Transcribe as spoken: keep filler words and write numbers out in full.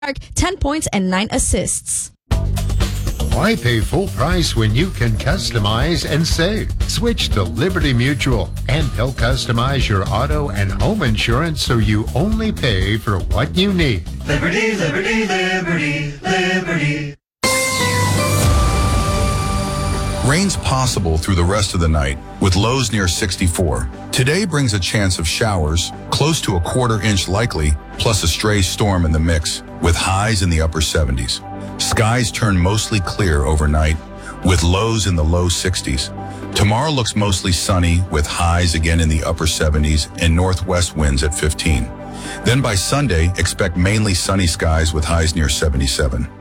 ten points and nine assists. Why pay full price when you can customize and save? Switch to Liberty Mutual, and they'll customize your auto and home insurance so you only pay for what you need. Liberty, Liberty, Liberty, Liberty. Rain's possible through the rest of the night, with lows near sixty-four. Today brings a chance of showers, close to a quarter inch likely, plus a stray storm in the mix, with highs in the upper seventies. Skies turn mostly clear overnight, with lows in the low sixties. Tomorrow looks mostly sunny, with highs again in the upper seventies and northwest winds at fifteen. Then by Sunday, expect mainly sunny skies with highs near seventy-seven.